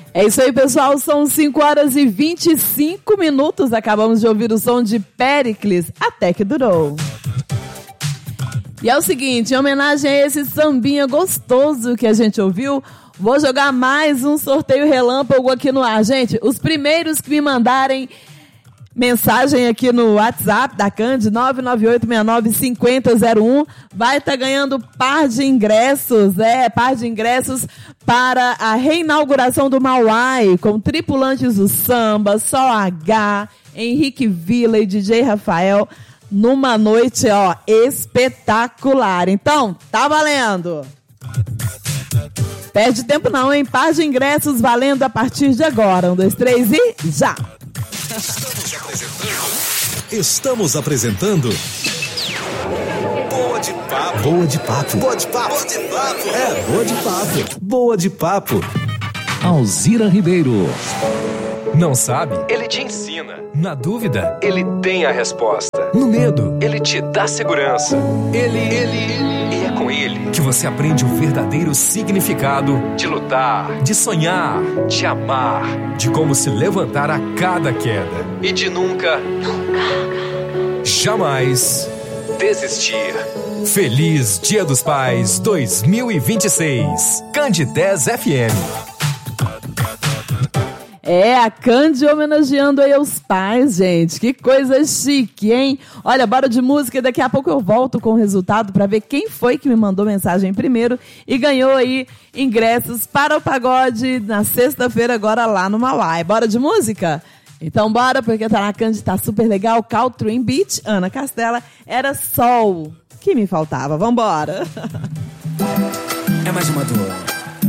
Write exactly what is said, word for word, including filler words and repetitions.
É isso aí, pessoal, são cinco horas e vinte e cinco minutos, acabamos de ouvir o som de Péricles, Até Que Durou. E é o seguinte, em homenagem a esse sambinha gostoso que a gente ouviu, vou jogar mais um sorteio relâmpago aqui no ar. Gente, os primeiros que me mandarem mensagem aqui no WhatsApp da Cande, nove nove oito seis nove cinco zero zero um, vai estar tá ganhando par de ingressos, é, par de ingressos para a reinauguração do Mauai, com tripulantes do samba, Sol H, Henrique Villa e D J Rafael, numa noite, ó, espetacular. Então, tá valendo! Perde tempo não, hein? Par de ingressos valendo a partir de agora. Um, dois, três e já! Estamos apresentando. Estamos apresentando. Boa de papo. Boa de papo. Boa de papo. Boa de papo. É, boa de papo. Boa de papo. Alzira Ribeiro. Não sabe? Ele te ensina. Na dúvida? Ele tem a resposta. No medo? Ele te dá segurança. Ele, ele, ele. E é com ele que você aprende o verdadeiro significado de lutar, de sonhar, de amar, de como se levantar a cada queda e de nunca, nunca, jamais desistir. Feliz Dia dos Pais dois mil e vinte e seis. Candidez F M. É, a Cande homenageando aí os pais, gente. Que coisa chique, hein? Olha, bora de música e daqui a pouco eu volto com o resultado para ver quem foi que me mandou mensagem primeiro e ganhou aí ingressos para o pagode na sexta-feira agora lá no Mauai. Bora de música? Então bora, porque tá na Cande, tá super legal. Caltrim Beach, Ana Castela, Era Sol que me faltava. Vambora! É mais uma dor.